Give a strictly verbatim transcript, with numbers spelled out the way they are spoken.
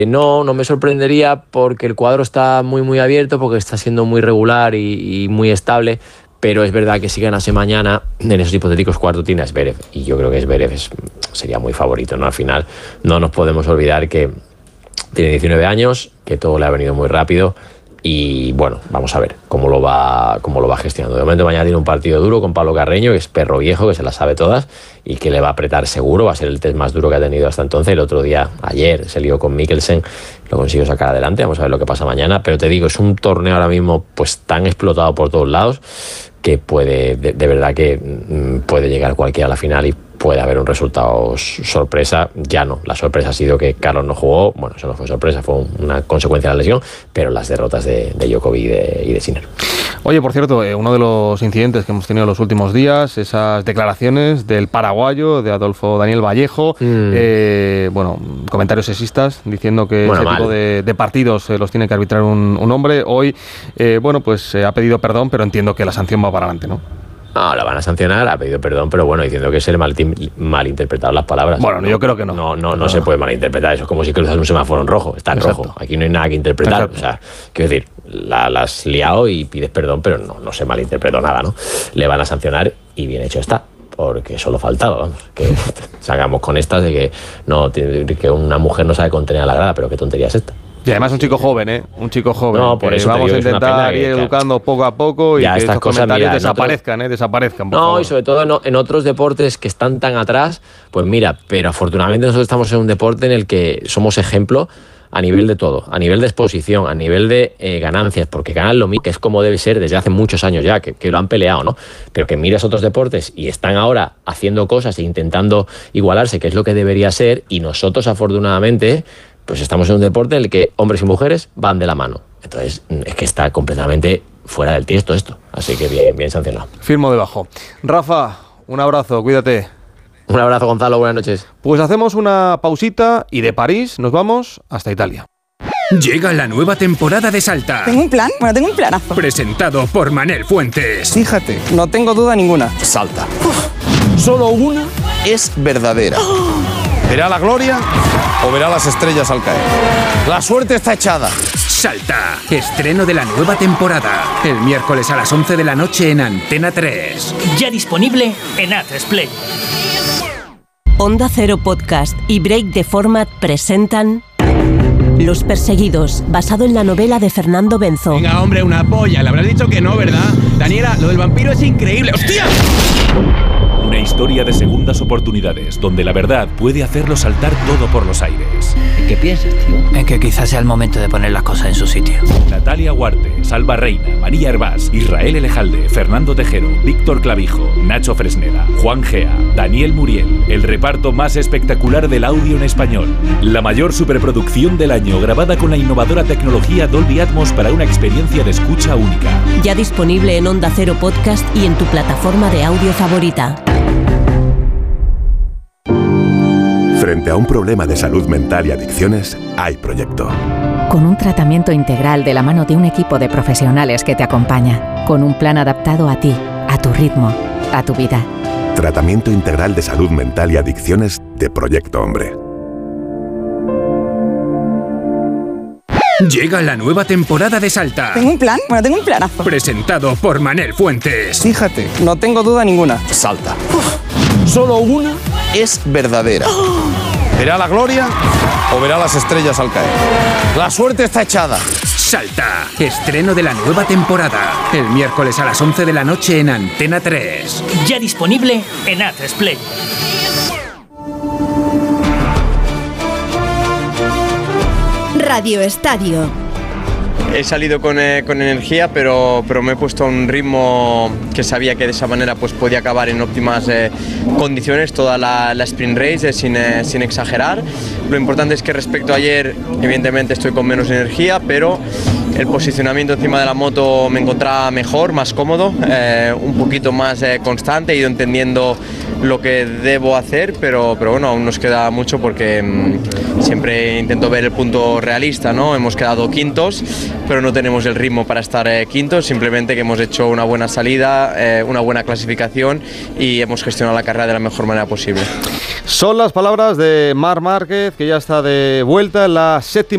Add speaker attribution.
Speaker 1: No, no me sorprendería porque el cuadro está muy muy abierto, porque está siendo muy regular y, y muy estable, pero es verdad que si ganase mañana, en esos hipotéticos cuartos tiene a Zverev, y yo creo que Zverev es, sería muy favorito, ¿no? Al final no nos podemos olvidar que tiene diecinueve años, que todo le ha venido muy rápido. Y bueno, vamos a ver cómo lo va cómo lo va gestionando. De momento mañana tiene un partido duro con Pablo Carreño, que es perro viejo, que se las sabe todas y que le va a apretar seguro. Va a ser el test más duro que ha tenido hasta entonces. El otro día, ayer, se lió con Mikkelsen, lo consiguió sacar adelante. Vamos a ver lo que pasa mañana. Pero te digo, es un torneo ahora mismo pues tan explotado por todos lados que puede, de, de verdad que puede llegar cualquiera a la final y puede haber un resultado sorpresa. Ya no, la sorpresa ha sido que Carlos no jugó. Bueno, eso no fue sorpresa, fue una consecuencia de la lesión, pero las derrotas de, de Djokovic y de, y de Sinner.
Speaker 2: Oye, por cierto, eh, uno de los incidentes que hemos tenido los últimos días, esas declaraciones del paraguayo, de Adolfo Daniel Vallejo, mm. eh, bueno, comentarios sexistas, diciendo que bueno, ese mal. tipo de, de partidos eh, los tiene que arbitrar un, un hombre. Hoy, eh, bueno, pues eh, ha pedido perdón, pero entiendo que la sanción va para adelante, ¿no?
Speaker 1: No, la van a sancionar, ha pedido perdón, pero bueno, diciendo que se le mal, malinterpretaron las palabras.
Speaker 2: Bueno, no, yo creo que no.
Speaker 1: No, no, no, no se puede malinterpretar, eso es como si cruzas un semáforo en rojo, está en Exacto. rojo, aquí no hay nada que interpretar. Exacto. O sea, quiero decir, la, la has liado y pides perdón, pero no, no se malinterpretó nada, ¿no? Le van a sancionar y bien hecho está, porque solo faltaba, vamos, que salgamos con estas de que, no, que una mujer no sabe contener a la grada, pero qué tontería es esta.
Speaker 2: Y además un chico joven, ¿eh? Un chico joven.
Speaker 1: No, por eso
Speaker 2: vamos
Speaker 1: digo,
Speaker 2: a intentar ir educando poco a poco y que estos cosas, comentarios mira, desaparezcan, otro... ¿eh? Desaparezcan, por
Speaker 1: No,
Speaker 2: favor.
Speaker 1: Y sobre todo en, en otros deportes que están tan atrás, pues mira, pero afortunadamente nosotros estamos en un deporte en el que somos ejemplo a nivel de todo, a nivel de exposición, a nivel de eh, ganancias, porque ganan lo mismo, que es como debe ser desde hace muchos años ya, que, que lo han peleado, ¿no? Pero que miras otros deportes y están ahora haciendo cosas e intentando igualarse, que es lo que debería ser, y nosotros afortunadamente pues estamos en un deporte en el que hombres y mujeres van de la mano. Entonces, es que está completamente fuera del tiesto esto. Así que bien, bien sancionado.
Speaker 2: Firmo debajo. Rafa, un abrazo, cuídate.
Speaker 1: Un abrazo, Gonzalo, buenas noches.
Speaker 2: Pues hacemos una pausita y de París nos vamos hasta Italia.
Speaker 3: Llega la nueva temporada de Salta.
Speaker 4: ¿Tengo un plan? Bueno, tengo un planazo.
Speaker 3: Presentado por Manel Fuentes.
Speaker 4: Fíjate, no tengo duda ninguna.
Speaker 5: Salta. Uf. Solo una es verdadera. Oh. ¿Verá la gloria o verá las estrellas al caer? La suerte está echada.
Speaker 3: Salta. Estreno de la nueva temporada. El miércoles a las once de la noche en Antena tres.
Speaker 6: Ya disponible en A tres Play.
Speaker 7: Onda Cero Podcast y Break the Format presentan Los Perseguidos, basado en la novela de Fernando Benzo.
Speaker 8: Venga, hombre, una polla. Le habrás dicho que no, ¿verdad? Daniela, lo del vampiro es increíble. ¡Hostia!
Speaker 9: Una historia de segundas oportunidades, donde la verdad puede hacerlo saltar todo por los aires.
Speaker 10: ¿En qué piensas, tío? En que quizás sea el momento de poner las cosas en su sitio.
Speaker 9: Natalia Huarte, Salva Reina, María Hervás, Israel Elejalde, Fernando Tejero, Víctor Clavijo, Nacho Fresneda, Juan Gea, Daniel Muriel. El reparto más espectacular del audio en español. La mayor superproducción del año, grabada con la innovadora tecnología Dolby Atmos para una experiencia de escucha única.
Speaker 7: Ya disponible en Onda Cero Podcast y en tu plataforma de audio favorita.
Speaker 11: Frente a un problema de salud mental y adicciones, hay Proyecto.
Speaker 12: Con un tratamiento integral de la mano de un equipo de profesionales que te acompaña, con un plan adaptado a ti, a tu ritmo, a tu vida.
Speaker 11: Tratamiento integral de salud mental y adicciones de Proyecto Hombre.
Speaker 3: Llega la nueva temporada de Salta.
Speaker 4: ¿Tengo un plan? Bueno, tengo un planazo.
Speaker 3: Presentado por Manel Fuentes.
Speaker 4: Fíjate, no tengo duda ninguna.
Speaker 5: Salta. Uf. Solo una es verdadera. Oh. ¿Verá la gloria o verá las estrellas al caer? La suerte está echada.
Speaker 3: Salta. Estreno de la nueva temporada. El miércoles a las once de la noche en Antena tres.
Speaker 6: Ya disponible en A tres Play.
Speaker 13: Radio Estadio.
Speaker 14: He salido con, eh, con energía, pero, pero me he puesto a un ritmo que sabía que de esa manera pues, podía acabar en óptimas eh, condiciones toda la, la sprint race, eh, sin, eh, sin exagerar. Lo importante es que respecto a ayer, evidentemente estoy con menos energía, pero el posicionamiento encima de la moto me encontraba mejor, más cómodo, eh, un poquito más eh, constante, he ido entendiendo lo que debo hacer, pero, pero bueno, aún nos queda mucho porque mmm, siempre intento ver el punto realista, ¿no? Hemos quedado quintos, pero no tenemos el ritmo para estar eh, quintos, simplemente que hemos hecho una buena salida, eh, una buena clasificación y hemos gestionado la carrera de la mejor manera posible.
Speaker 2: Son las palabras de Marc Márquez, que ya está de vuelta en la séptima